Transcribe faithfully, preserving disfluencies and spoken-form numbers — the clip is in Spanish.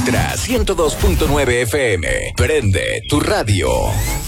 Ultra ciento dos punto nueve F M. Prende tu radio.